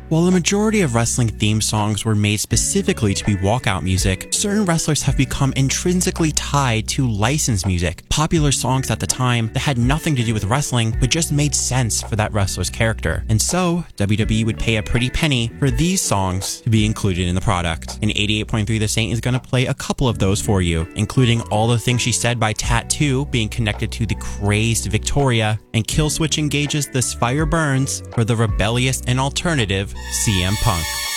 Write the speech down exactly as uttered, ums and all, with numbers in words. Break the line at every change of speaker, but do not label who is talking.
While the majority of wrestling theme songs were made specifically to be walkout music, certain wrestlers have become intrinsically tied to licensed music, popular songs at the time that had nothing to do with wrestling but just made sense for that wrestler's character. And so, W W E would pay a pretty penny for these songs to be included in the product. And eighty-eight point three The Saint is going to play a couple of those for you, including All the Things She Said by Tattoo being connected to the crazed Victoria, and Killswitch engages This Fire Burns for the rebellious and alternative C M Punk.